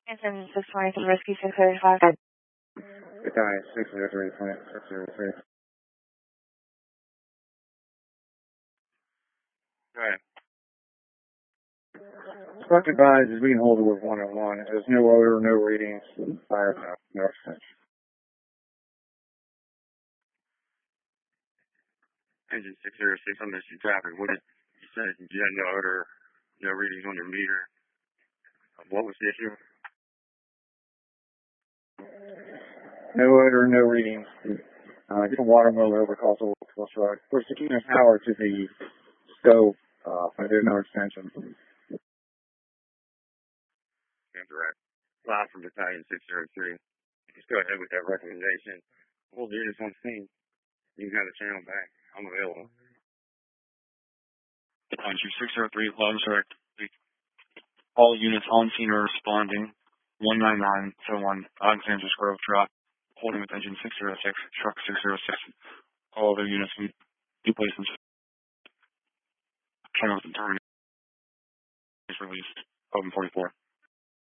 Engine 620 to rescue 635. Battalion 603, Plant 603. Go ahead. Struck advised is being hold with 101. There's no odor, no readings, firepower, no stench. Engine 606 on mission traffic. What did you say? You had no odor, no readings on your meter. What was the issue? No odor, no readings. Just a water motor over Coastal Road. We're securing power to the stove, but there's no extension. That's right. Live from Battalion 603. Just go ahead with that recommendation. All the units on scene. You can have the channel back. I'm available. Battalion 603, live direct. All units on scene are responding. 19971, Alexander Grove drop. Holding with engine 606, truck 606. All other units need placements. Channel terminated. Released. Open 44.